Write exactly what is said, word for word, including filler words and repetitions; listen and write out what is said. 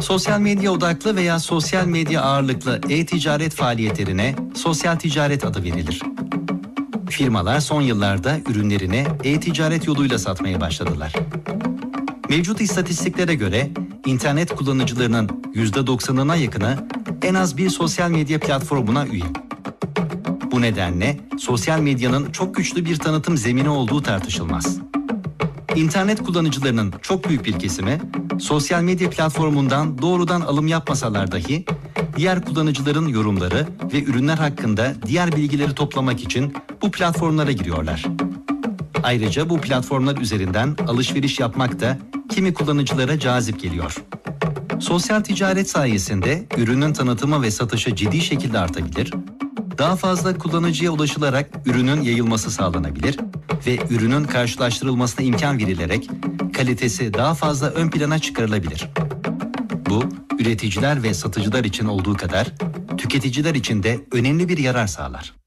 Sosyal medya odaklı veya sosyal medya ağırlıklı e-ticaret faaliyetlerine sosyal ticaret adı verilir. Firmalar son yıllarda ürünlerini e-ticaret yoluyla satmaya başladılar. Mevcut istatistiklere göre internet kullanıcılarının yüzde doksanına yakını en az bir sosyal medya platformuna üye. Bu nedenle sosyal medyanın çok güçlü bir tanıtım zemini olduğu tartışılmaz. İnternet kullanıcılarının çok büyük bir kesimi sosyal medya platformundan doğrudan alım yapmasalar dahi diğer kullanıcıların yorumları ve ürünler hakkında diğer bilgileri toplamak için bu platformlara giriyorlar. Ayrıca bu platformlar üzerinden alışveriş yapmak da kimi kullanıcılara cazip geliyor. Sosyal ticaret sayesinde ürünün tanıtımı ve satışı ciddi şekilde artabilir, daha fazla kullanıcıya ulaşılarak ürünün yayılması sağlanabilir ve ürünün karşılaştırılmasına imkan verilerek kalitesi daha fazla ön plana çıkarılabilir. Bu, üreticiler ve satıcılar için olduğu kadar tüketiciler için de önemli bir yarar sağlar.